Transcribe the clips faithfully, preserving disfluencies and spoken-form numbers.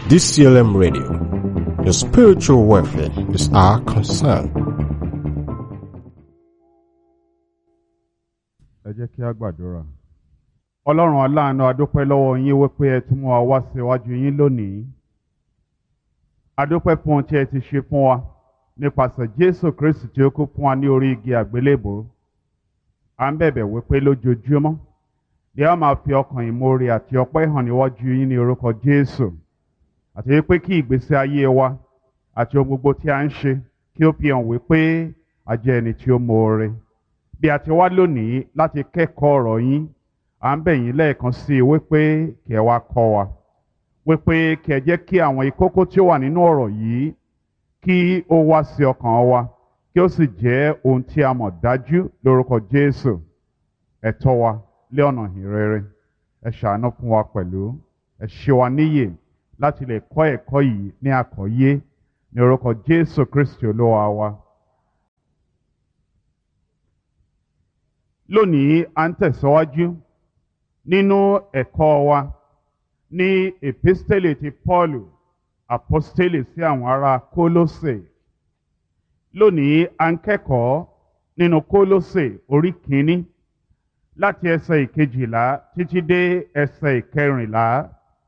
D C L M Radio. Your spiritual welfare is our concern. Ẹ jẹ́ kí a gbàdúrà. Ọlọ́run aláàánú, a dúpẹ́ lọ́wọ́ yín wípé ẹ tún mú wa wá síwájú yín lónìí. A dúpẹ́ fún ohun tí ẹ ti ṣe fún wa nípasẹ̀ Jésù Kristi tí ó kú fún wa ní orí igi àgbélébùú. À ń bẹ̀bẹ̀ wípé lójoojúmọ́ ni a máa fi ọkàn ìmoore àti ọpẹ́ hàn níwájú yín ní orúkọ Jésù. Àti wípé kí ìgbésí ayé wa àti ohun gbogbo tí a ń ṣe kí ó fi hàn wípé a jẹ́ ẹni tí ó moore. Bí a ti wá lónìí láti kẹ́kọ̀ọ́ ọ̀rọ̀ yín, à ń bẹ̀ yín lẹ́ẹ̀kan sí i wípé kí ẹ wá kọ́ wa. Wípé kí ẹ jẹ́ kí àwọn ìkókó tí ó wà nínú ọ̀rọ̀ yìí kí ó wá sí ọkàn wa, kí ó sì jẹ́ ohun tí a mọ̀ dájú lórúkọ Jésù. Ẹ tọ́ wa lé ọ̀nà ìhìnrere. Ẹ ṣàánú fún wa pẹ̀lú. Ẹ ṣe wa níyè láti lè kọ́ ẹ̀kọ́ yìí ní àkọ́yé ní orúkọ Jésù Kristi Olúwa wa. Lónìí à ń tẹ̀síwájú nínú ẹ̀kọ́ wa ní epistele ti Pọ́ọ̀lù apostele sí àwọn ará Kólósè. Lónìí à ń kẹ́kọ̀ọ́ nínú Kólósè orí kìíní láti ẹsẹ̀ ìkejìlá títí dé ẹsẹ̀ ìkẹrìnlá.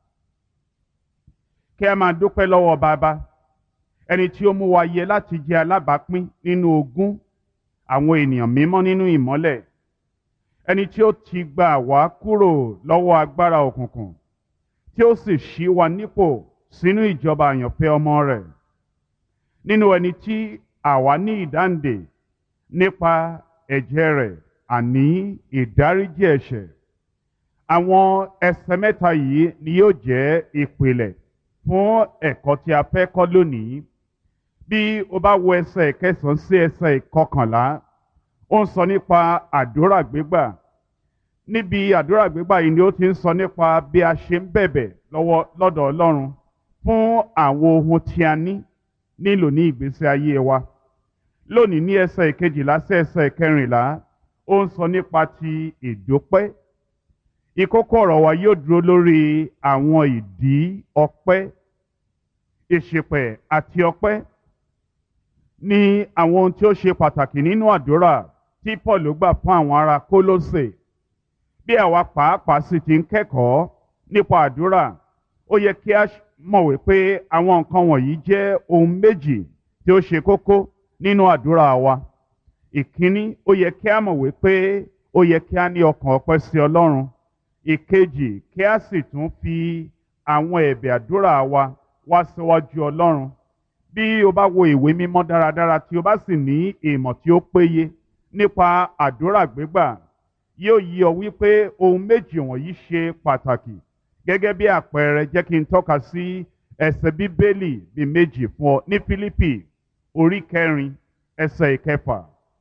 Kí a máa dúpẹ́ lọ́wọ́ Baba, ẹni tí ó mú wa yẹ láti jẹ́ alábàápín nínú ogún àwọn ènìyàn mímọ́ nínú ìmọ́lẹ̀, ẹni tí ó ti gbà wá kúrò lọ́wọ́ agbára òkùnkùn, tí ó sì ṣí wa nípò sínú ìjọba àyànfẹ́ ọmọ rẹ̀, nínú ẹni tí àwa ní ìdáǹdè nípa ẹ̀jẹ̀ rẹ̀, àní ìdáríjì ẹ̀ṣẹ̀. Àwọn ẹsẹ̀ mẹ́ta yìí ni yóò jẹ́ ìpìlẹ̀ fún ẹ̀kọ́ tí a fẹ́ kọ́ lónìí. Bí o bá wo ẹsẹ̀ ìkẹsàn-án sí ẹsẹ̀ ìkọkànlá, ó ń sọ nípa àdúrà gbígbà. Níbi àdúrà gbígbà yìí ni ó ti ń sọ nípa bí a ṣe ń bẹ̀bẹ̀ lọ́wọ́ lọ́dọ̀ Ọlọ́run fún àwọn ohun tí a ní nílò ní ìgbésí ayé wa. Lónìí ní ẹsẹ̀ ìkejìlá sí ẹsẹ̀ ìkẹrìnlá, ó ń sọ nípa ti ìdúpẹ́. Ìkókó ọ̀rọ̀ wa yóò dúró lórí àwọn ìdí ọpẹ́. Ìṣìpẹ̀ àti ọpẹ́ ní àwọn ohun tí ó ṣe pàtàkì nínú àdúrà tí Paul gbà fún àwọn ará Kólósè. Bí àwa pàápàá sì ti ń kẹ́kọ̀ọ́ nípa àdúrà, ó yẹ kí a mọ̀ wípé àwọn nǹkan wọ̀nyí jẹ́ ohun méjì tí ó ṣe kókó nínú àdúrà wa. Ìkíní, ó yẹ kí a mọ̀ wípé ó yẹ kí a ní ọkàn ọpẹ́ sí Ọlọ́run. Ìkejì, kí a sì tún fi àwọn ẹ̀bẹ̀ àdúrà wa wá síwájú Ọlọ́run. Bí o bá wo ìwé mímọ́ dáradára tí o bá sì ní ìmọ̀ tí ó péye nípa àdúrà gbígbà, yóò yí ọ wípé ohun méjì wọ̀nyí ṣe pàtàkì. Gẹ́gẹ́ bí àpẹẹrẹ, jẹ́ kí n tọ́ka sí ẹsẹ̀ Bíbélì bíi méjì fún ọ ní Fílípì orí kẹrin ẹsẹ̀ ìkẹfà.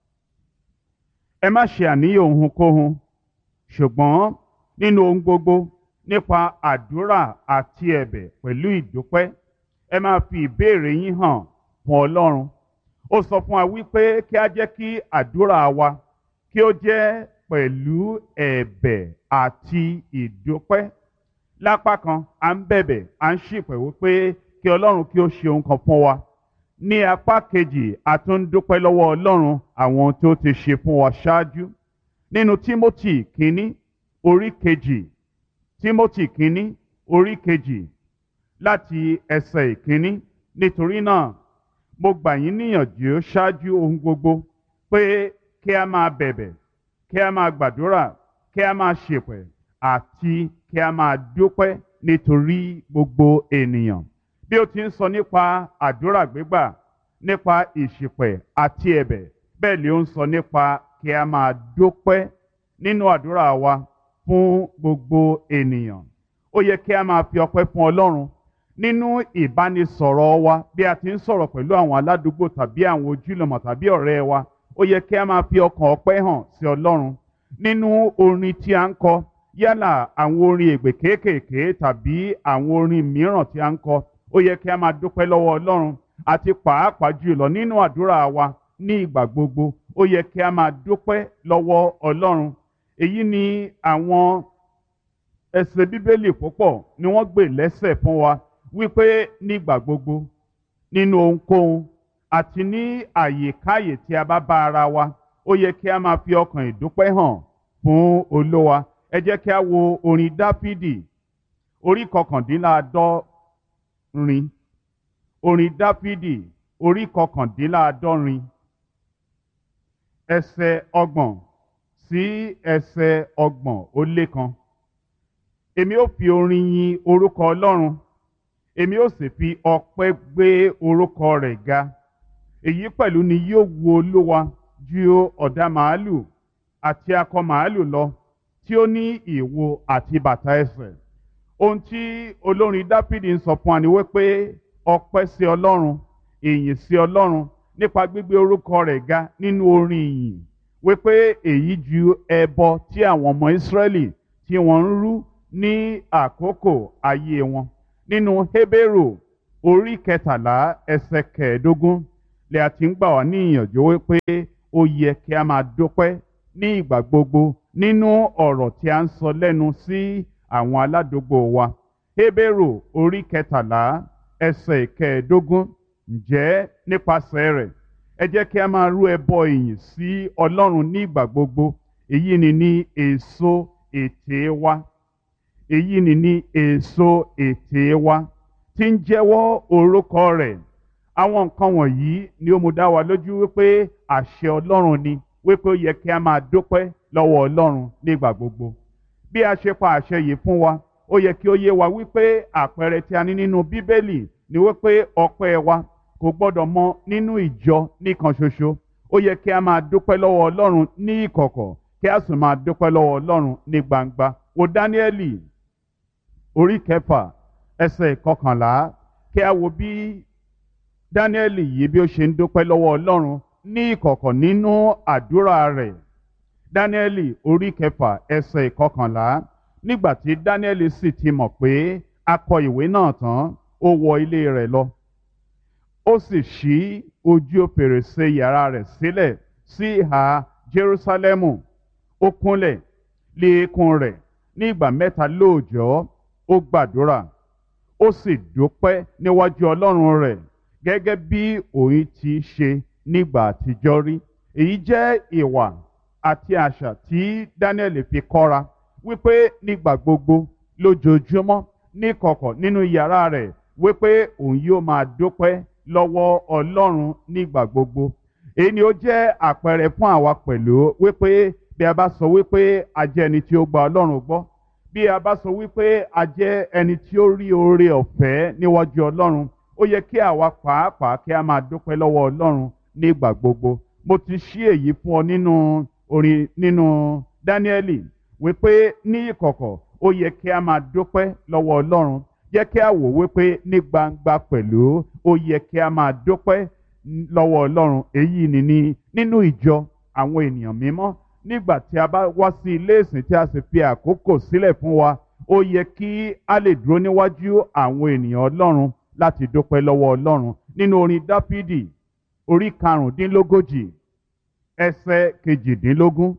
Ẹ má ṣe àníyàn ohunkóhun, ṣùgbọ́n nínú ohun gbogbo nípa àdúrà àti ẹ̀bẹ̀ pẹ̀lú ìdúpẹ́, ẹ máa fi ìbéèrè yín hàn fún Ọlọ́run. Ó sọ fún wa wípé kí a jẹ́ kí àdúrà wa kí ó jẹ́ pẹ̀lú ẹ̀bẹ̀ àti ìdúpẹ́. Lápá kan, à ń bẹ̀bẹ̀, à ń ṣìpẹ̀ wípé kí Ọlọ́run kí ó ṣe ohun kan fún wa. Ní apá kejì, a tún ń dúpẹ́ lọ́wọ́ Ọlọ́run àwọn ohun tí ó ti ṣe fún wa ṣáájú. Nínú Tímótì kínní orí kejì, Tímótì kínní orí kejì láti ẹsẹ̀ ìkínní. Nítorí náà, mo gbà yín níyànjú ṣáájú ohun gbogbo pé kí a máa bẹ̀bẹ̀, kí a máa gbàdúrà, kí a máa ṣèpẹ̀ àti kí a máa dúpẹ́ nítorí gbogbo ènìyàn. Bí ó ti ń sọ nípa àdúrà gbígbà, nípa ìṣìpẹ̀ àti ẹ̀bẹ̀, bẹ́ẹ̀ ni ó ń sọ nípa kí a máa dúpẹ́ nínú àdúrà wa fún gbogbo ènìyàn. Ó yẹ kí a máa fi ọpẹ́ fún Ọlọ́run nínú ìbánisọ̀rọ̀ wa. Bí a ti ń sọ̀rọ̀ pẹ̀lú àwọn aládùúgbò tàbí àwọn ojúlùmọ̀ tàbí ọ̀rẹ́ wa, ó yẹ kí a máa fi ọkàn ọpẹ́ hàn sí Ọlọ́run. Nínú orin tí a ń kọ, yálà àwọn orin ègbè kéékèèké tàbí àwọn orin mìíràn tí a ń kọ, ó yẹ kí a máa dúpẹ́ lọ́wọ́ Ọlọ́run. Àti pàápàá jùlọ nínú àdúrà wa ní ìgbà gbogbo, ó yẹ kí a máa dúpẹ́ lọ́wọ́ Ọlọ́run. Èyí ni àwọn ẹsẹ̀ Bíbélì púpọ̀ ni wọ́n gbè lẹ́sẹ̀ fún wa wípé nígbà gbogbo nínú ohunkóhun àti ní àyèkáyè tí a bá bá ara wa ó yẹ kí a máa fi ọkàn ìdúpẹ́ hàn fún Olúwa. Ẹ jẹ́ kí a wo orin Dáfídì orí kọkàndínláàádọ́rin orin Dáfídì orí kọkàndínláàádọ́rin ẹsẹ̀ ọgbọ̀n sí ẹsẹ̀ ọgbọ̀n ó lé kan. Èmi ó fi orin yin orúkọ Ọlọ́run, èmi ó sì fi ọpẹ́ gbé orúkọ rẹ̀ ga. Èyí pẹ̀lú ni yóò wu Olúwa ju ọ̀dà màálù àti akọ màálù lọ tí ó ní ìwo àti bàtà ẹsẹ̀. Ohun tí olórin Dáfídì ń sọ fún wa ni wípé ọpẹ́ sí Ọlọ́run, ìyìn sí Ọlọ́run nípa gbígbé orúkọ rẹ̀ ga nínú orin ìyìn, wípé èyí ju ẹbọ tí àwọn ọmọ Ísírẹ́lì tí wọ́n ń rú ní àkókò ayé wọn. Nínú Hébérù orí kẹtàlá ẹsẹ̀ kẹẹ̀ẹ́dógún lè a ti ń gbà wá ní ìyànjú wípé ó yẹ kí a máa dúpẹ́ ní ìgbà gbogbo nínú ọ̀rọ̀ tí a ń sọ lẹ́nu sí àwọn aládùúgbò wa. Hébérù orí kẹtàlá ẹsẹ̀ kẹẹ̀ẹ́dógún, ǹjẹ́ nípasẹ̀ rẹ̀ ẹ jẹ́ kí a máa rú ẹbọ ìyìn sí Ọlọ́run ní ìgbà gbogbo, èyí ni ní èso ètè wa èyí ni ní èso ètè wa tí ń jẹ́wọ́ orúkọ rẹ̀. Àwọn nǹkan wọ̀nyí ni ó mú dá wa lójú wípé àṣẹ Ọlọ́run ni wípé ó yẹ kí a máa dúpẹ́ lọ́wọ́ Ọlọ́run nígbà gbogbo. Bí a ṣe pa àṣẹ yìí fún wa, ó yẹ kí ó yé wa wípé àpẹẹrẹ tí a ní nínú Bíbélì ni wípé ọpẹ́ wa kò gbọ́dọ̀ mọ nínú ìjọ nìkan ṣoṣo. Ó yẹ kí a máa dúpẹ́ lọ́wọ́ Ọlọ́run ní ìkọ̀kọ̀ kí a sì máa dúpẹ́ lọ́wọ́ Ọlọ́run ní gbangba. Wo Dáníẹ́lì orí kẹfà ẹsẹ̀ kọkànlá, kí a wo bí Dáníẹ́lì yìí bí ó ṣe ń dúpẹ́ lọ́wọ́ Ọlọ́run ní ìkọ̀kọ̀ nínú àdúrà rẹ̀. Dáníẹ́lì orí kẹfà ẹsẹ̀ kọkànlá, nígbà tí Dáníẹ́lì sì ti mọ̀ pé a kọ ìwé náà tán, ó wọ ilé rẹ̀ lọ. Ó sì ṣí ojú fèrèsé yàrá rẹ̀ sílẹ̀ sí ìhà Jerúsálẹ́mù. Ó kúnlẹ̀ lé eékún rẹ̀ ní ìgbà mẹ́ta lóòjọ́. Ó gbàdúrà, ó sì dúpẹ́ níwájú Ọlọ́run rẹ̀ gẹ́gẹ́ bí òun ti ṣe nígbà àtijọ́ rí. Èyí jẹ́ ìwà àti àṣà tí Dáníẹ́lì fi kọ́ra wípé nígbà gbogbo lójoojúmọ́ níkọ̀kọ̀ nínú yàrá rẹ̀ wípé òun yóò máa dúpẹ́ lọ́wọ́ Ọlọ́run nígbà gbogbo. Èyí ni ó jẹ́ àpẹẹrẹ fún àwa pẹ̀lú wípé bí a bá sọ wípé a jẹ́ ẹni tí ó gba Ọlọ́run gbọ́, bí a bá sọ wípé a jẹ́ ẹni tí ó rí oore ọ̀fẹ́ níwájú Ọlọ́run, ó yẹ kí àwa pàápàá kí a máa dúpẹ́ lọ́wọ́ Ọlọ́run nígbà gbogbo. Mo ti ṣí èyí fún ọ nínú orin nínú Dáníẹ́lì wípé ní ìkọ̀kọ̀ ó yẹ kí a máa dúpẹ́ lọ́wọ́ Ọlọ́run. Jẹ́ kí a wò wípé ní gbangba pẹ̀lú ó yẹ kí a máa dúpẹ́ lọ́wọ́ Ọlọ́run. Èyí ni ní nínú ìjọ àwọn ènìyàn mímọ́, nígbà tí a bá wá sí ilé ìsìn tí a sì fi àkókò sílẹ̀ fún wa, ó yẹ kí a lè dúró níwájú àwọn ènìyàn Ọlọ́run láti dúpẹ́ lọ́wọ́ Ọlọ́run. Nínú orin Dáfídì orí karùndínlógójì ẹsẹ̀ kejìdínlógún,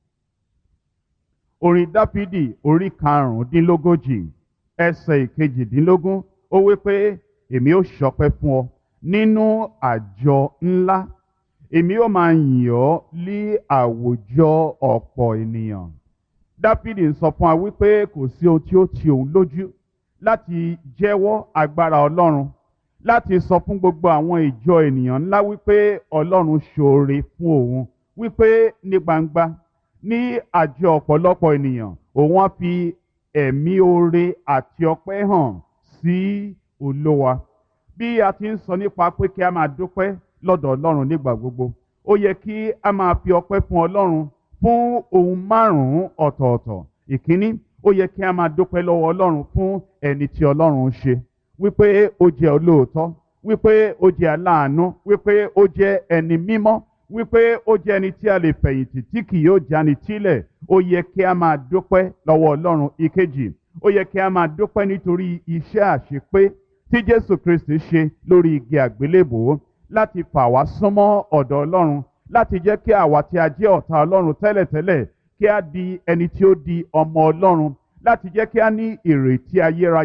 orin Dáfídì orí karùndínlógójì ẹsẹ̀ kejìdínlógún, ó wí pé èmi ó ṣọpẹ́ fún ọ nínú àjọ ńlá, èmi ó máa yìn ọ́ lí àwùjọ ọ̀pọ̀ ènìyàn. Dáfídì ń sọ fún wa wípé kò sí ohun tí ó ti òun lójú láti jẹ́wọ́ agbára Ọlọ́run, láti sọ fún gbogbo àwọn ìjọ ènìyàn ńlá wípé Ọlọ́run ṣoore fún òun, wípé ní gbangba ní àjọ ọ̀pọ̀lọpọ̀ ènìyàn òun á fi ẹ̀mí oore àti ọpẹ́ hàn sí Olúwa. Bí a ti ń sọ nípa pé kí a máa dúpẹ́ lọ́dọ̀ Ọlọ́run nígbà gbogbo, ó yẹ kí a máa fi ọpẹ́ fún Ọlọ́run fún ohun márùn-ún ọ̀tọ̀ọ̀tọ̀. Ìkíní, ó yẹ kí a máa dúpẹ́ lọ́wọ́ Ọlọ́run fún ẹni tí Ọlọ́run ń ṣe, wípé ó jẹ́ olóòótọ́, wípé ó jẹ́ aláàánú, wípé ó jẹ́ ẹni mímọ́, wípé ó jẹ́ ẹni tí a lè fẹ̀yìntì tí kì yóò jáni tílẹ̀. Ó yẹ kí a máa dúpẹ́ lọ́wọ́ Ọlọ́run. Ìkejì, ó yẹ kí a máa dúpẹ́ nítorí iṣẹ́ àṣepé tí Jésù Kristi ṣe lórí igi àgbélébòó láti fà wá súnmọ́ ọ̀dọ̀ Ọlọ́run, láti jẹ́ kí àwa tí a jẹ́ ọ̀tá Ọlọ́run tẹ́lẹ̀tẹ́lẹ̀ kí a di ẹni tí ó di ọmọ Ọlọ́run, láti jẹ́ kí a ní ìrètí ayérayé.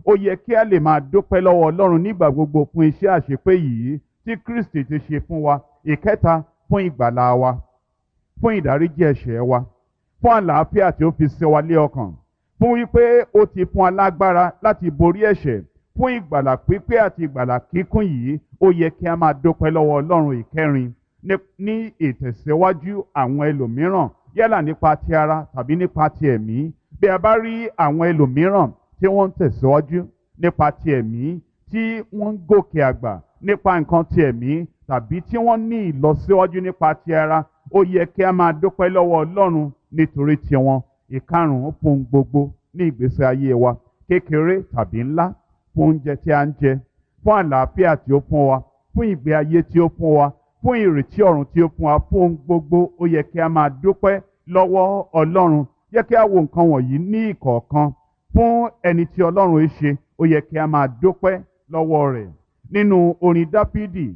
ó yẹ kí a lè máa dúpẹ́ lọ́wọ́ Ọlọ́run nígbà gbogbo fún iṣẹ́ àṣepé yìí tí Kristi ti ṣe fún wa. Ìkẹta, fún ìgbàlà wa, fún ìdáríjì ẹ̀ṣẹ̀ wa, fún àlàáfíà tí ó fi sí wa lé ọkàn, fún wípé ó ti fún alágbára láti borí ẹ̀ṣẹ̀, fún ìgbàlà pípé àti ìgbàlà kíkún yìí ó yẹ kí a máa dúpẹ́ lọ́wọ́ Ọlọ́run. Ìkẹrin, ní ìtẹ̀síwájú àwọn ẹlòmíràn yálà nípa ti ara tàbí nípa ti ẹ̀mí. Bí a bá rí àwọn ẹlòmíràn tí wọ́n ń tẹ̀síwájú nípa ti ẹ̀mí, tí wọ́n ń gòkè àgbà nípa nǹkan ti ẹ̀mí, tàbí tí wọ́n ní ìlọsíwájú nípa ti ara, ó yẹ kí a máa dúpẹ́ lọ́wọ́ Ọlọ́run nítorí tiwọn. Ìkarùn-ún, fún gbogbo ní ìgbésí ayé wa, kékeré tàbí ńlá, fún oúnjẹ tí a ń jẹ, fún àlàáfíà tí ó fún wa, fún ìgbé ayé tí ó fún wa, fún ìrètí ọ̀run tí ó fún wa, fún ohun gbogbo ó yẹ kí a máa dúpẹ́ lọ́wọ́ Ọlọ́run. Yẹ kí a wo nǹkan wọ̀nyí ní ìkọ̀ọ̀kan. Fún ẹni tí Ọlọ́run ń ṣe, ó yẹ kí a máa dúpẹ́ lọ́wọ́ rẹ̀. Nínú orin Dáfídì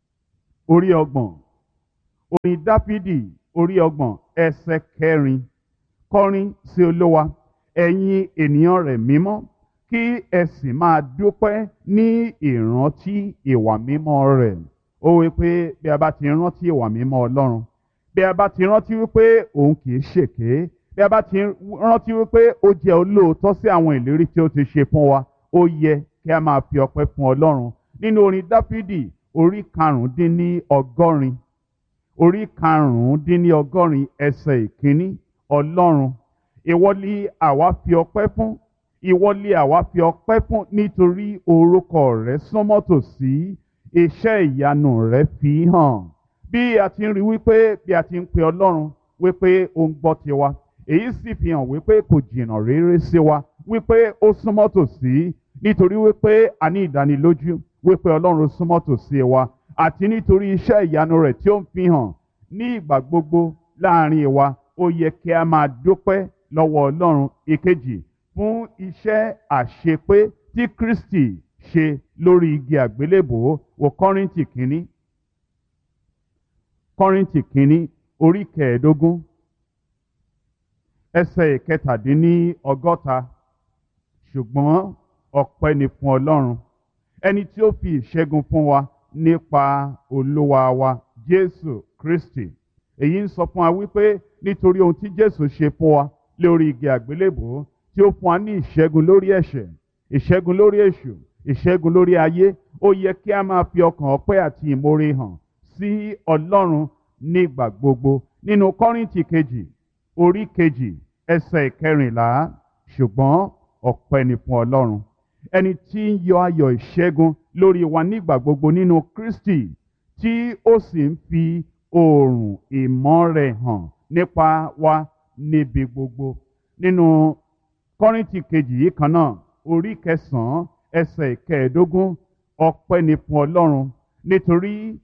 orí ọgbọ̀n, orin Dáfídì orí ọgbọ̀n ẹsẹ̀ kẹrin, kọrin sí Olúwa ẹ̀yin ènìyàn rẹ̀ mímọ́, kí ẹ sì máa dúpẹ́ ní ìrántí ìwà mímọ́ rẹ̀. Ó wí pé bí a bá ti rántí ìwà mímọ́ Ọlọ́run, bí a bá ti rántí wípé òun kì í ṣèké, bí a bá ti rántí wípé ó jẹ́ olóòótọ́ sí àwọn ìlérí tí ó ti ṣe fún wa, ó yẹ kí a máa fi ọpẹ́ fún Ọlọ́run. Nínú orin Dáfídì orí karùndínní ọgọ́rin, orí karùndínní ọgọ́rin ẹsẹ̀ ìkíní, Ọlọ́run, ìwọ ni àwa fi ọpẹ́ fún, ìwọ ni àwa fi ọpẹ́ fún nítorí orúkọ rẹ súnmọ́ tòsí, iṣẹ́ ìyanu rẹ fi hàn. Bí a ti ń rí wípé bí a ti ń pe Ọlọ́run wípé ó ń gbọ́ tiwa, èyí sì fi hàn wípé kò jìnnà réré sí wa, wípé ó súnmọ́ tòsí, nítorí wípé a ní ìdánilójú wípé Ọlọ́run súnmọ́ tòsí wa, àti nítorí iṣẹ́ ìyanu rẹ̀ tí ó ń fi hàn ní ìgbà gbogbo láàrin wa. Ó yẹ kí a máa dúpẹ́ lọ́wọ́ Ọlọ́run. Ìkejì, fún iṣẹ́ àṣepé tí Kristi ṣe lórí igi àgbélébòó. Wo Kọ́ríńtì kínní, Kọ́ríńtì kínní orí kẹẹ̀ẹ́dógún ẹsẹ̀ ìkẹtàdínní ọgọ́ta. Ṣùgbọ́n ọpẹ́ ni fún Ọlọ́run, ẹni tí ó fi ìṣẹ́gun fún wa nípa Olúwa wa Jésù Kristi. Èyí ń sọ fún wa wípé nítorí ohun tí Jésù ṣe fún wa lórí igi àgbélébòó, tí ó fún wa ní ìṣẹ́gun lórí ẹ̀ṣẹ̀, ìṣẹ́gun lórí èṣù, ìṣẹ́gun lórí ayé, ó yẹ kí a máa fi ọkàn ọpẹ́ àti ìmoore hàn sí Ọlọ́run nígbà gbogbo. Nínú Kọ́ríńtì kejì orí kejì ẹsẹ̀ ìkẹrìnlá, ṣùgbọ́n ọpẹ́ ni fún Ọlọ́run, ẹni tí ń yọ ayọ̀ ìṣẹ́gun lórí wa nígbà gbogbo nínú Kristi, tí ó sì ń fi oòrùn ìmọ́ rẹ̀ hàn nípa wa níbi gbogbo. Nínú Kọ́ríńtì kejì yìí kan náà orí kẹsàn-án ẹsẹ̀ ìkẹẹ̀ẹ́dógún, ọpẹ́ ni fún Ọlọ́run nítorí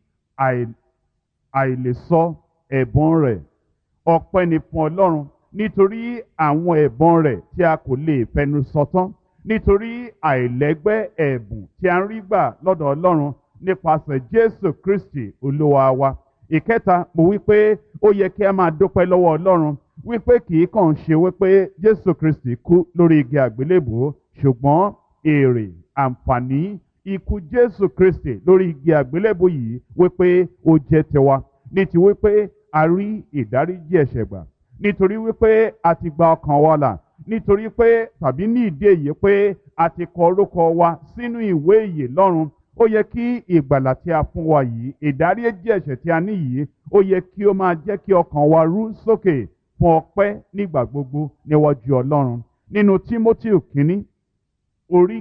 àìlèsọ ẹ̀bùn rẹ̀, ọpẹ́ ni fún Ọlọ́run nítorí àwọn ẹ̀bùn rẹ̀ tí a kò lè fẹnu sọ tán, nítorí àìlẹ́gbẹ́ ẹ̀bùn tí a ń rí gbà lọ́dọ̀ Ọlọ́run nípasẹ̀ Jésù Kristi Olúwa wa. Ìkẹta, mo wí pé ó yẹ kí a máa dúpẹ́ lọ́wọ́ Ọlọ́run wípé kì í kàn ṣe wípé Jésù Kristi kú lórí igi àgbélébòó, ṣùgbọ́n èrè àǹfààní ikú Jésù Kristi lórí igi àgbélébòó yìí wípé ó jẹ́ tiwa, ní ti wípé a rí ìdáríjì ẹ̀ṣẹ̀ gbà, nítorí wípé a ti gba ọkàn wa là, nítorí pé tàbí ní ìdí èyí pé a ti kọ orúkọ wa sínú ìwé ìyè lọ́run. Ó yẹ kí ìgbàlà tí a fún wa yìí, ìdáríjì ẹ̀ṣẹ̀ tí a ní yìí, ó yẹ kí ó máa jẹ́ kí ọkàn wa rú sókè fún ọpẹ́ nígbà gbogbo níwájú Ọlọ́run. Nínú Tímótì kínní orí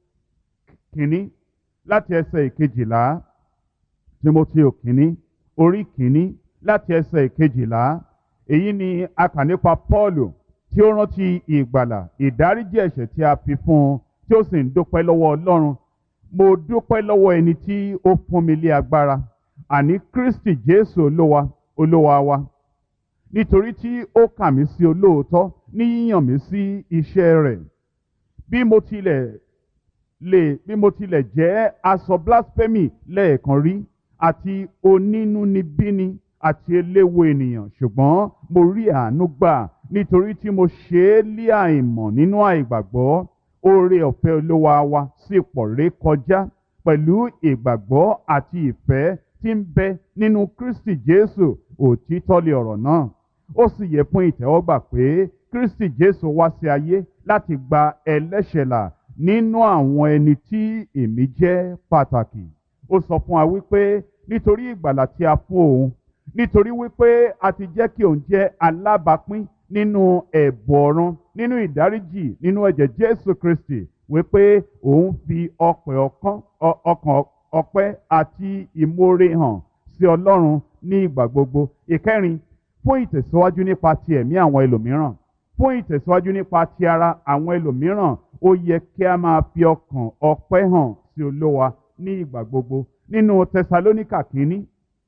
kínní láti ẹsẹ̀ ìkejìlá, Tímótì kínní orí kínní láti ẹsẹ̀ ìkejìlá, èyí ni a kà nípa Pọ́ọ̀lù tí ó rántí ìgbàlà, ìdáríjì ẹ̀ṣẹ̀ tí a fi fún un, tí ó sì ń dúpẹ́ lọ́wọ́ Ọlọ́run. Mo dúpẹ́ lọ́wọ́ ẹni tí ó fún mi lé agbára, àní Kristi Jésù Olúwa Olúwa wa, nítorí tí ó kà mí sí olóòótọ́ ní yíyàn mí sí iṣẹ́ rẹ̀. Bí mo tilẹ̀ lè bí mo tilẹ̀ jẹ́ aṣọ blasphemy lẹ́ẹ̀kan rí, àti onínúnibíni àti eléwo ènìyàn, ṣùgbọ́n mo rí àánú gbà nítorí tí mo ṣe é lé àìmọ̀ nínú àìgbàgbọ́. oore ọ̀fẹ́ Olúwa wa sì pọ̀ rékọjá pẹ̀lú ìgbàgbọ́ àti ìfẹ́ tí ń bẹ nínú Kristi Jésù. Òtítọ́ lé ọ̀rọ̀ náà. Ó sì yẹ fún ìtẹ́wọ́gbà pé Kristi Jésù wá sí ayé láti gba ẹlẹ́ṣẹ̀ là nínú àwọn ẹni tí èmi jẹ́ pàtàkì. Ó sọ fún wa wípé nítorí ìgbàlà tí a fún òun, nítorí wípé a ti jẹ́ kí òun jẹ́ alábàápín nínú ẹ̀bùn ọ̀run, nínú ìdáríjì, nínú ẹ̀jẹ̀ Jésù Kristi, wípé òun fi ọpẹ́ ọkàn ọkàn ọpẹ́ àti ìmoore hàn sí Ọlọ́run ní ìgbà gbogbo. Ìkẹrin, fún ìtẹ̀síwájú nípa ti ẹ̀mí àwọn ẹlòmíràn, fún ìtẹ̀síwájú nípa ti ara àwọn ẹlòmíràn, ó yẹ kí a máa fi ọkàn ọpẹ́ hàn sí Olúwa ní ìgbà gbogbo. Nínú Tẹsalóníkà kínní,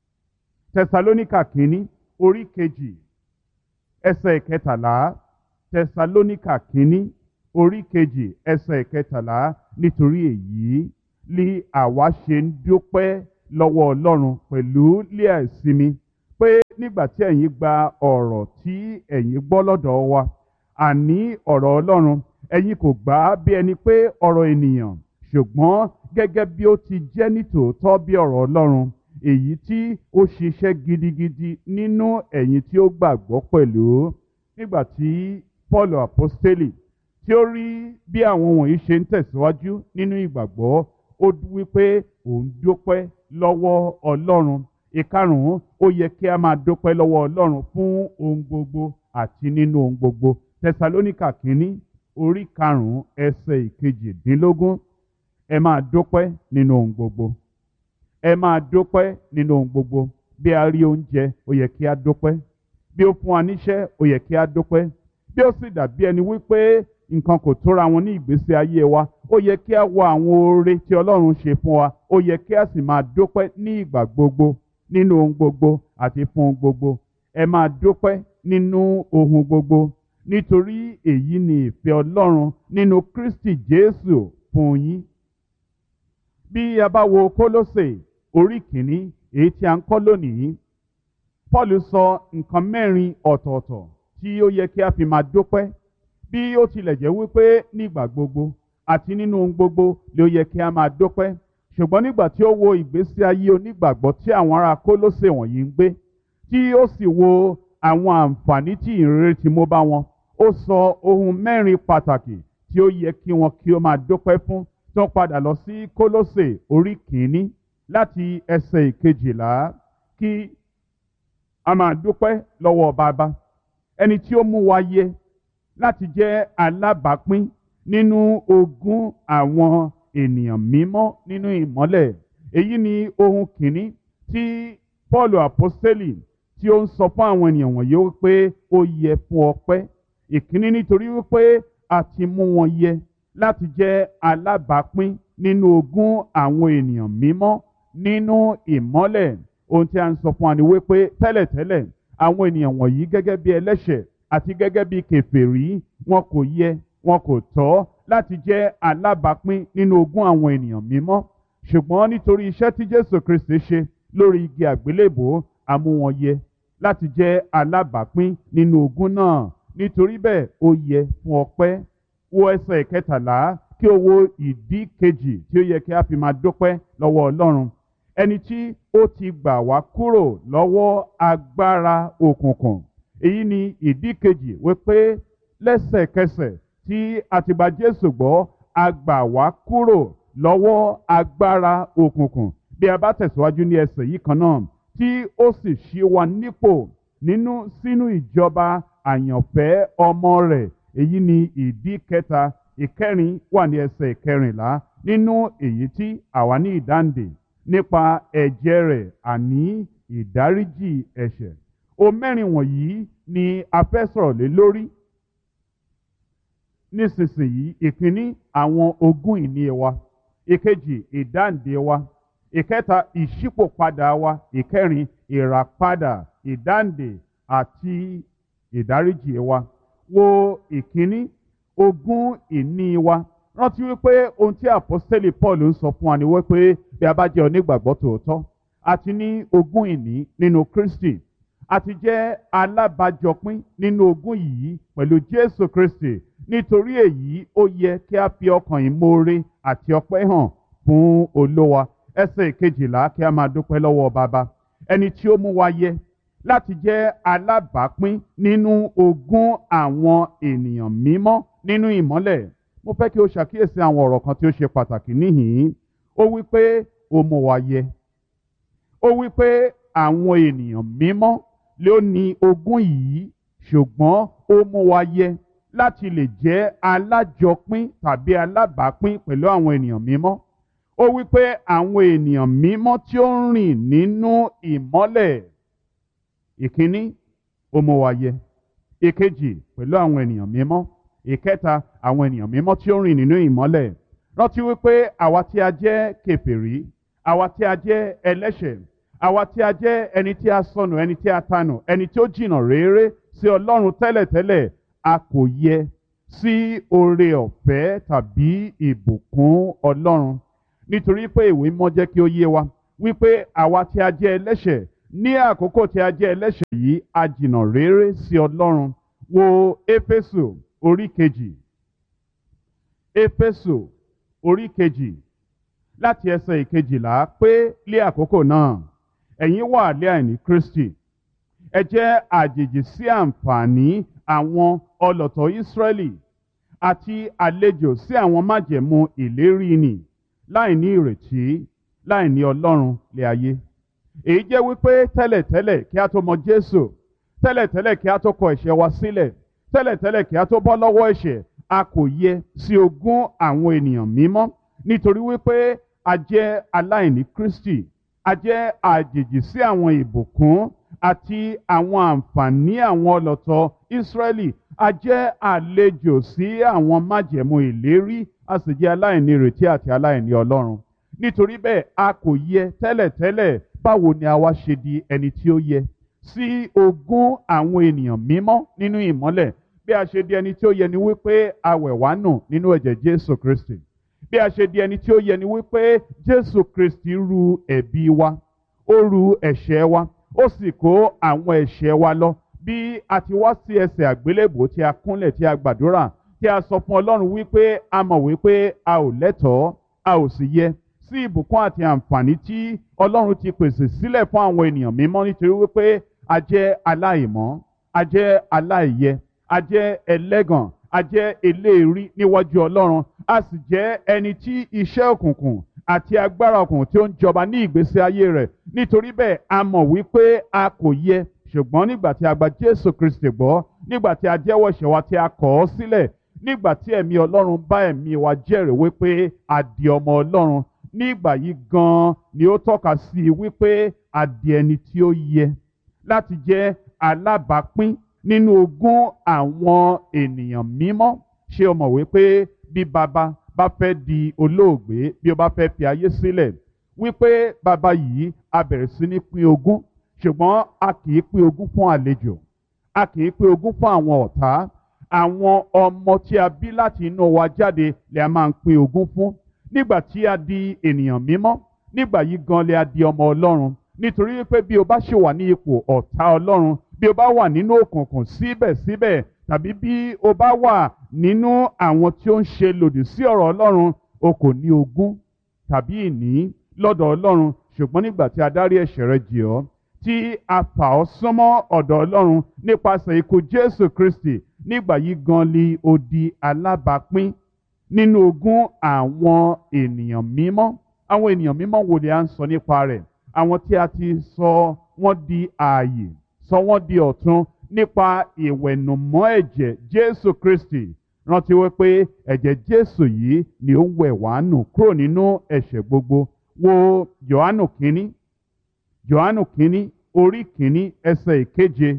Tẹsalóníkà kínní orí kejì ẹsẹ̀ ìkẹtàlá. Tẹsalóníkà kínní orí kejì ẹsẹ̀ ìkẹtàlá. Nítorí èyí li àwa ṣe ń dúpẹ́ lọ́wọ́ Ọlọ́run pẹ̀lú lé àìsinmi, pé nígbà tí ẹ̀yin gba ọ̀rọ̀ tí ẹ̀yin gbọ́ lọ́dọ̀ wa, àní ọ̀rọ̀ Ọlọ́run, ẹ̀yin kò gbà á bí ẹni pé ọ̀rọ̀ ènìyàn, ṣùgbọ́n gẹ́gẹ́ bí ó ti jẹ́ nítòótọ́ bí ọ̀rọ̀ Ọlọ́run, èyí tí ó ṣiṣẹ́ gidigidi nínú ẹ̀yin tí ó gbàgbọ́ pẹ̀lú. Nígbà tí Pọ́ọ̀lù àpọ́stélì tí ó rí bí àwọn wọ̀nyí ṣe ń tẹ̀síwájú nínú ìgbàgbọ́, ó wí pé òun dúpẹ́ lọ́wọ́ Ọlọ́run. Ìkarùn-ún, ó yẹ kí a máa dúpẹ́ lọ́wọ́ Ọlọ́run fún ohun gbogbo àti nínú ohun gbogbo. Tẹsalóníkà kínní orí karùn-ún ẹsẹ̀ ìkejìdínlógún. Ẹ máa dúpẹ́ nínú ohun gbogbo. Ẹ máa dúpẹ́ nínú ohun gbogbo. Bí a rí oúnjẹ, ó yẹ kí a dúpẹ́. Bí ó fún wa níṣẹ́, ó yẹ kí a dúpẹ́. Bí ó sì dàbí ẹni wípé nǹkan kò tóra wọn ní ìgbésí ayé wa, ó yẹ kí a wo àwọn oore tí Ọlọ́run ṣe fún wa, ó yẹ kí a sì máa dúpẹ́ ní ìgbà gbogbo, nínú ohun gbogbo àti fún ohun gbogbo. Ẹ máa dúpẹ́ nínú ohun gbogbo, nítorí èyí ni ìfẹ́ Ọlọ́run nínú Kristi Jésù fún yín. Bí a bá wo Kólósè orí kìíní, èyí tí a ń kọ́ lónìí, Pọ́ọ̀lù sọ nǹkan mẹ́rin ọ̀tọ̀ọ̀tọ̀ tí ó yẹ kí a fi máa dúpẹ́. Bí ó tilẹ̀ jẹ́ wípé nígbà gbogbo àti nínú ohun gbogbo ló yẹ kí a máa dúpẹ́, ṣùgbọ́n nígbà tí ó wo ìgbésí ayé onígbàgbọ́ tí àwọn ará Kólósè wọ̀nyí ń gbé, tí ó sì wo àwọn àǹfààní tí ìrere ti mú bá wọn, ó sọ ohun mẹ́rin pàtàkì tí ó yẹ kí wọn kí ó máa dúpẹ́ fún. Tí wọ́n padà lọ sí Kólósè orí kìíní láti ẹsẹ̀ ìkejìlá, kí a máa dúpẹ́ lọ́wọ́ Baba, ẹni tí ó mú wa yẹ láti jẹ́ alábàápín nínú ogún àwọn ènìyàn mímọ́ nínú ìmọ́lẹ̀. Èyí ni ohun kìíní tí Pọ́ọ̀lù àpọ́stélì tí ó ń sọ fún àwọn ènìyàn wọ̀nyí wípé ó yẹ fún ọpẹ́. Ìkíní, nítorí wípé a ti mú wọn yẹ láti jẹ́ alábàápín nínú ogún àwọn ènìyàn mímọ́ nínú ìmọ́lẹ̀. Ohun tí a ń sọ fún wa ni wípé tẹ́lẹ̀tẹ́lẹ̀ àwọn ènìyàn wọ̀nyí gẹ́gẹ́ bí ẹlẹ́ṣẹ̀ àti gẹ́gẹ́ bí kèfèrí, wọn kò yẹ, wọn kò tọ́ láti jẹ́ alábàápín nínú ogún àwọn ènìyàn mímọ́. Ṣùgbọ́n nítorí iṣẹ́ tí Jésù Kristi ṣe lórí igi àgbélébùú, a mú wọn yẹ láti jẹ́ alábàápín nínú ogún náà. Nítorí bẹ́ẹ̀ ó yẹ fún ọpẹ́. Wo ẹsẹ̀ ìkẹtàlá kí o wo ìdí kejì tí ó yẹ kí a fi máa dúpẹ́ lọ́wọ́ Ọlọ́run. Ẹni tí ó ti gbà wá kúrò lọ́wọ́ agbára òkùnkùn. Èyí ni ìdí kejì, wípé lẹ́sẹ̀kẹsẹ̀ tí a ti gba Jésù gbọ́, a gbà wá kúrò lọ́wọ́ agbára òkùnkùn. Bí a bá tẹ̀síwájú ní ẹsẹ̀ yìí kan náà, tí ó sì ṣí wa nípò nínú sínú ìjọba àyànfẹ́ ọmọ rẹ̀. Èyí ni ìdí kẹta. Ìkẹrin wà ní ẹsẹ̀ ìkẹrìnlá. Nínú èyí tí àwa ní ìdáǹdè nípa ẹ̀jẹ̀ rẹ̀, àní ìdáríjì ẹ̀ṣẹ̀. Ohun mẹ́rin wọ̀nyí ni a fẹ́ sọ̀rọ̀ lé lórí nísinsìnyí. Ìkíní, àwọn ogún ìní wa. Ìkejì, ìdáǹdè wa. Ìkẹta, ìṣípòpadà wa. Ìkẹrin, ìràpadà, ìdáǹdè àti ìdáríjì wa. Wo ìkíní, ogún ìní wa. Rántí wípé ohun tí àpọ́stélì Paul ń sọ fún wa ni wípé bí a bá jẹ́ onígbàgbọ́ tòótọ́, a ti ní ogún ìní nínú Kristi. a ti jẹ́ alábàjọpín nínú ogún yìí pẹ̀lú Jésù Kristi. Nítorí èyí ó yẹ kí a fi ọkàn ìmoore àti ọpẹ́ hàn fún Olúwa. Ẹsẹ̀ ìkejìlá kí a máa dúpẹ́ lọ́wọ́ Baba ẹni tí ó mú wa yẹ láti jẹ́ alábàápín nínú ogún àwọn ènìyàn mímọ́ nínú ìmọ́lẹ̀. Mo fẹ́ kí o ṣàkíyèsí àwọn ọ̀rọ̀ kan tí ó ṣe pàtàkì níhìn-ín. Ó wí pé ó mú wa yẹ. Ó wí pé àwọn ènìyàn mímọ́ ló ní ogún yìí, ṣùgbọ́n ó mú wa yẹ láti lè jẹ́ alájọpín tàbí alábàápín pẹ̀lú àwọn ènìyàn mímọ́. Ó wí pé àwọn ènìyàn mímọ́ tí ó ń rìn nínú ìmọ́lẹ̀. Ìkíní, ó mú wa yẹ. Ìkejì, pẹ̀lú àwọn ènìyàn mímọ́. Ìkẹta, àwọn ènìyàn mímọ́ tí ó ń rìn nínú ìmọ́lẹ̀. Rántí wípé àwa tí a jẹ́ kèfèrí, àwa tí a jẹ́ ẹlẹ́ṣẹ̀, àwa tí a jẹ́ ẹni tí a sọnù, ẹni tí a tanù, ẹni tí ó jìnnà réré sí Ọlọ́run tẹ́lẹ̀tẹ́lẹ̀, a kò yẹ sí oore ọ̀fẹ́ tàbí ìbùkún Ọlọ́run. Nítorí pé ìwé mímọ́ jẹ́ kí ó yé wa wípé àwa tí a jẹ́ ẹlẹ́ṣẹ̀ ní àkókò tí a jẹ́ ẹlẹ́ṣẹ̀ yìí a jìnnà réré sí Ọlọ́run. Wo Éfésù orí kejì. Éfésù orí kejì láti ẹsẹ̀ ìkejìlá pé lé àkókò náà ẹ̀yin wà lé àìní Kristi. Ẹ jẹ́ àjèjì sí àǹfààní àwọn ọlọ̀tọ̀ Ísírẹ́lì àti àlejò sí àwọn májẹ̀mú ìlérí nì, láì ní ìrètí, láì ní Ọlọ́run lé ayé. Èyí jẹ́ wípé tẹ́lẹ̀tẹ́lẹ̀ kí a tó mọ Jésù, tẹ́lẹ̀tẹ́lẹ̀ kí a tó kọ ẹ̀ṣẹ̀ wa sílẹ̀, tẹ́lẹ̀tẹ́lẹ̀ kí a tó bọ́ lọ́wọ́ ẹ̀ṣẹ̀, a kò yẹ sí ogún àwọn ènìyàn mímọ́ nítorí wípé a jẹ́ aláìní Kristi, a jẹ́ àjèjì sí àwọn ìbùkún àti àwọn àǹfààní àwọn ọlọ̀tọ̀ Ísírẹ́lì, a jẹ́ àlejò sí àwọn májẹ̀mú ìlérí, a sì jẹ́ aláìní ìrètí àti aláìní Ọlọ́run. Nítorí bẹ́ẹ̀ a kò yẹ tẹ́lẹ̀tẹ́lẹ̀. Báwo ni a wá ṣe di ẹni tí ó yẹ sí ogún àwọn ènìyàn mímọ́ nínú ìmọ́lẹ̀? Bí a ṣe di ẹni tí ó yẹ ni wípé a wẹ̀ wá nù nínú ẹ̀jẹ̀ Jésù Kristi. Bí a ṣe di ẹni tí ó yẹ ni wípé Jésù Kristi ru ẹ̀bi wa, ó ru ẹ̀ṣẹ̀ wa, ó sì kó àwọn ẹ̀ṣẹ̀ wa lọ. Bí a ti wá sí ẹsẹ̀ àgbélébùú tí a kúnlẹ̀ tí a gbàdúrà tí a sọ fún Ọlọ́run wípé a mọ̀ wípé a ò lẹ́tọ̀ọ́, a ò sì yẹ sí ìbùkún àti àǹfààní tí Ọlọ́run ti pèsè sílẹ̀ fún àwọn ènìyàn mímọ́ nítorí wípé a jẹ́ aláìmọ́, a jẹ́ aláìyẹ, a jẹ́ ẹlẹ́gàn, a jẹ́ eléèrí níwájú Ọlọ́run, a sì jẹ́ ẹni tí iṣẹ́ òkùnkùn àti agbára òkùnkùn tí ó ń jọba ní ìgbésí ayé rẹ̀. Nítorí bẹ́ẹ̀ a mọ̀ wípé a kò yẹ, ṣùgbọ́n nígbà tí a gba Jésù Kristi gbọ́, nígbà tí a jẹ́wọ́ ẹ̀ṣẹ̀ wa tí a kọ̀ ọ́ sílẹ̀, nígbà tí ẹ̀mí Ọlọ́run bá ẹ̀mí wa jẹ́rìí wípé a di ọmọ Ọlọ́run, nígbà yìí gan-an ni ó tọ́ka sí i wípé a di ẹni tí ó yẹ láti jẹ́ alábàápín nínú ogún àwọn ènìyàn mímọ́. Ṣé o mọ̀ wípé bí baba bá fẹ́ di olóògbé, bí ó bá fẹ́ fi ayé sílẹ̀, wípé baba yìí a bẹ̀rẹ̀ sí ní pín ogún, ṣùgbọ́n a kì í pín ogún fún àlejò, a kì í pín ogún fún àwọn ọ̀tá. Àwọn ọmọ tí a bí láti inú wa jáde lè a máa ń pín ogún fún. Nígbà tí a di ènìyàn mímọ́, nígbà yìí gan lè a di ọmọ Ọlọ́run. Nítorí wípé bí o bá ṣì wà ní ipò ọ̀tá Ọlọ́run, bí o bá wà nínú òkùnkùn síbẹ̀síbẹ̀, tàbí bí o bá wà nínú àwọn tí ó ń ṣe lòdì sí ọ̀rọ̀ Ọlọ́run, o kò ní ogún tàbí ìní lọ́dọ̀ Ọlọ́run. Ṣùgbọ́n nígbà tí a dárí ẹ̀ṣẹ̀ rẹ jì ọ́, tí a fà ọ́ súnmọ́ ọ̀dọ̀ Ọlọ́run nípasẹ̀ ikú Jésù Kristi, nígbà yìí gan ni o di alábàápín nínú ogún àwọn ènìyàn mímọ́. Àwọn ènìyàn mímọ́ wo ni a ń sọ nípa rẹ̀? Àwọn tí a ti sọ wọ́n di ààyè, sọ wọ́n di ọ̀tun nípa ìwẹ̀nùmọ́ ẹ̀jẹ̀ Jésù Kristi. Rántí wípé ẹ̀jẹ̀ Jésù yìí ni ó ń wẹ̀ wá nù kúrò nínú ẹ̀ṣẹ̀ gbogbo. Wo Jòhánù kínní, Jòhánù kínní orí kínní ẹsẹ̀ ìkeje.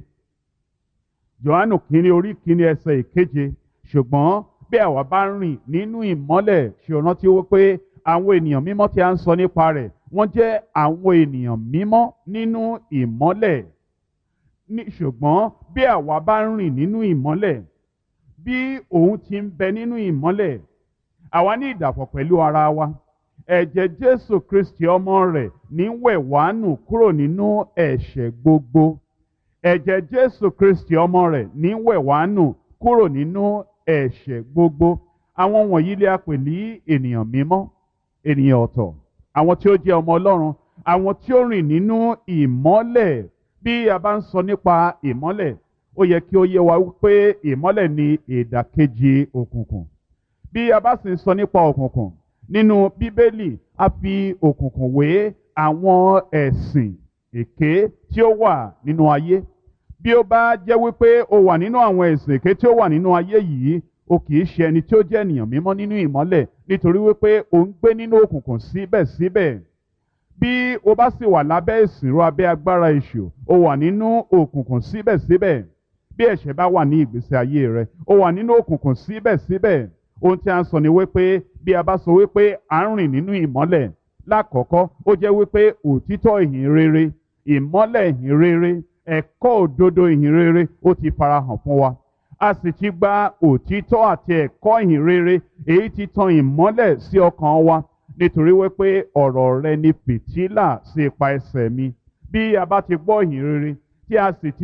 Jòhánù kínní orí kínní ẹsẹ̀ ìkeje. Ṣùgbọ́n bí àwa bá rìn nínú ìmọ́lẹ̀, ṣe o rántí wípé àwọn ènìyàn mímọ́ tí a ń sọ nípa rẹ̀, wọ́n jẹ́ àwọn ènìyàn mímọ́ nínú ìmọ́lẹ̀. Ní ṣùgbọ́n bí àwa bá rìn nínú ìmọ́lẹ̀, bí òun ti ń bẹ nínú ìmọ́lẹ̀, àwa ní ìdàpọ̀ pẹ̀lú ara wa. Ẹ̀jẹ̀ Jésù Kristi ọmọ rẹ̀ ní wẹ̀ wá nù kúrò nínú ẹ̀ṣẹ̀ gbogbo. ẹ̀jẹ̀ Jésù Kristi ọmọ rẹ̀ ní wẹ̀ wá nù kúrò nínú ẹ̀ṣẹ̀ gbogbo. Àwọn wọ̀nyí lè a pè ní ènìyàn mímọ́, ènìyàn ọ̀tọ̀, àwọn tí ó jẹ́ ọmọ Ọlọ́run, àwọn tí ó rìn nínú ìmọ́lẹ̀. Bí a bá ń sọ nípa ìmọ́lẹ̀, ó yẹ kí ó yé wa wípé ìmọ́lẹ̀ ni ìdàkejì òkùnkùn. Bí a bá sì ń sọ nípa òkùnkùn, nínú Bíbélì a fi òkùnkùn wé àwọn ẹ̀sìn èké tí ó wà nínú ayé. Bí ó bá jẹ́ wípé o wà nínú àwọn ẹ̀sìn èké tí ó wà nínú ayé yìí, o kì í ṣe ẹni tí ó jẹ́ ènìyàn mímọ́ nínú ìmọ́lẹ̀, nítorí wípé o ń gbé nínú òkùnkùn síbẹ̀síbẹ̀. Bí o bá sì wà lábẹ́ ìsìnrú abẹ́ agbára èṣù, o wà nínú òkùnkùn síbẹ̀síbẹ̀. Bí ẹ̀ṣẹ̀ bá wà ní ìgbésí ayé rẹ, o wà nínú òkùnkùn síbẹ̀síbẹ̀. Ohun tí a ń sọ ni wípé bí a bá sọ wípé à ń rìn nínú ìmọ́lẹ̀, lákọ̀ọ́kọ́ ó jẹ́ wípé òtítọ́ ìhìn rere, ìmọ́lẹ̀ ìhìn rere, ẹ̀kọ́ òdodo ìhìn rere ó ti farahàn fún wa. A sì ti gba òtítọ́ àti ẹ̀kọ́ ìhìn rere èyí tí tan ìmọ́lẹ̀ sí ọkàn wa, nítorí wípé ọ̀rọ̀ rẹ ni fìtílà sí ipa ẹsẹ̀ mi. Bí a bá ti gbọ́ ìhìn rere tí a sì ti